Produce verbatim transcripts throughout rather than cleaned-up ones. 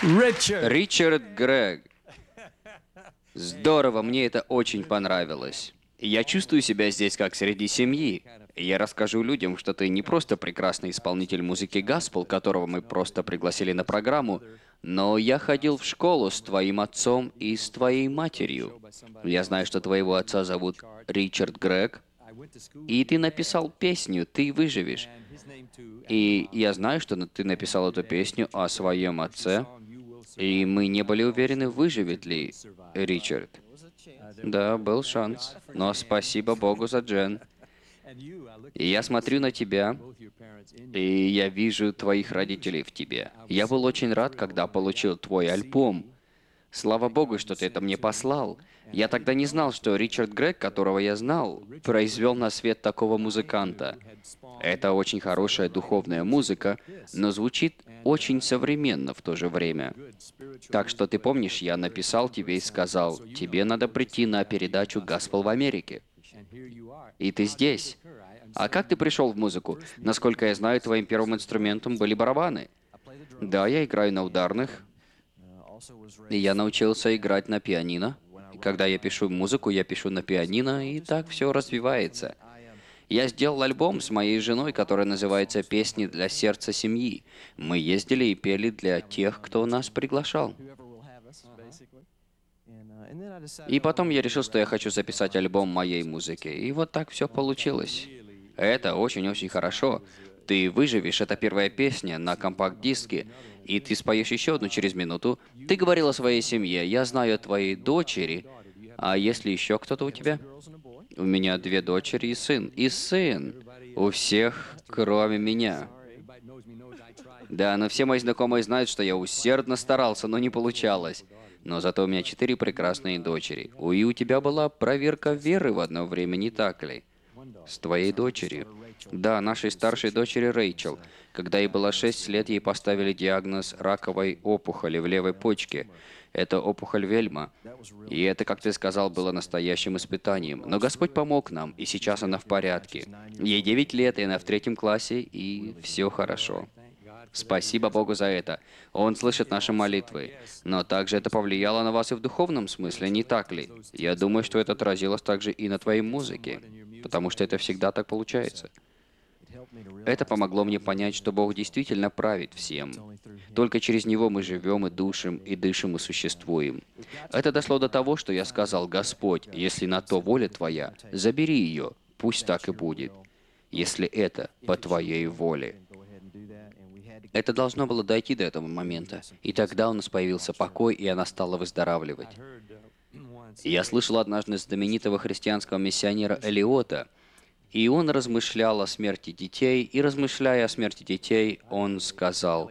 Richard. Ричард Грег. Здорово, мне это очень понравилось. Я чувствую себя здесь как среди семьи. Я расскажу людям, что ты не просто прекрасный исполнитель музыки гаспел, которого мы просто пригласили на программу, но я ходил в школу с твоим отцом и с твоей матерью. Я знаю, что твоего отца зовут Ричард Грег, и ты написал песню «Ты выживешь». И я знаю, что ты написал эту песню о своем отце, и мы не были уверены, выживет ли Ричард. Да, был шанс, но спасибо Богу за Джен. И я смотрю на тебя, и я вижу твоих родителей в тебе. Я был очень рад, когда получил твой альбом. Слава Богу, что ты это мне послал. Я тогда не знал, что Ричард Грег, которого я знал, произвел на свет такого музыканта. Это очень хорошая духовная музыка, но звучит очень современно в то же время. Так что ты помнишь, я написал тебе и сказал, тебе надо прийти на передачу «Гаспел в Америке». И ты здесь. А как ты пришел в музыку? Насколько я знаю, твоим первым инструментом были барабаны. Да, я играю на ударных. И я научился играть на пианино. И когда я пишу музыку, я пишу на пианино, и так все развивается. Я сделал альбом с моей женой, который называется «Песни для сердца семьи». Мы ездили и пели для тех, кто нас приглашал. И потом я решил, что я хочу записать альбом моей музыки. И вот так все получилось. Это очень-очень хорошо. Ты выживешь, это первая песня на компакт-диске, и ты споешь еще одну через минуту. Ты говорил о своей семье, я знаю о твоей дочери. А если еще кто-то у тебя? У меня две дочери и сын. И сын. У всех, кроме меня. Да, но все мои знакомые знают, что я усердно старался, но не получалось. Но зато у меня четыре прекрасные дочери. И у тебя была проверка веры в одно время, не так ли? С твоей дочерью. Да, нашей старшей дочери Рэйчел. Когда ей было шесть лет, ей поставили диагноз раковой опухоли в левой почке. Это опухоль Вельма. И это, как ты сказал, было настоящим испытанием. Но Господь помог нам, и сейчас она в порядке. Ей девять лет, и она в третьем классе, и все хорошо. Спасибо Богу за это. Он слышит наши молитвы. Но также это повлияло на вас и в духовном смысле, не так ли? Я думаю, что это отразилось также и на твоей музыке, потому что это всегда так получается. Это помогло мне понять, что Бог действительно правит всем. Только через Него мы живем и душим, и дышим, и существуем. Это дошло до того, что я сказал: «Господь, если на то воля Твоя, забери ее, пусть так и будет, если это по Твоей воле». Это должно было дойти до этого момента. И тогда у нас появился покой, и она стала выздоравливать. Я слышал однажды знаменитого христианского миссионера Элиота, и он размышлял о смерти детей, и размышляя о смерти детей, он сказал,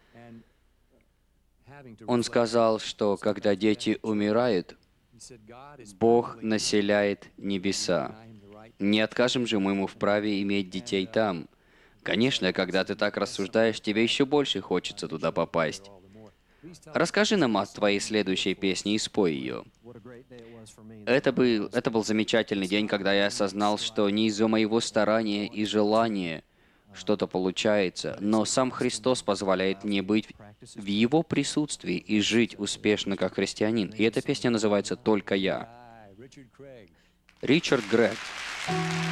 он сказал, что когда дети умирают, Бог населяет небеса. Не откажем же мы ему в праве иметь детей там. Конечно, когда ты так рассуждаешь, тебе еще больше хочется туда попасть. Расскажи нам о твоей следующей песне и спой ее. Это был, это был замечательный день, когда я осознал, что не из-за моего старания и желания что-то получается, но сам Христос позволяет мне быть в Его присутствии и жить успешно как христианин. И эта песня называется «Только я». Ричард Грег.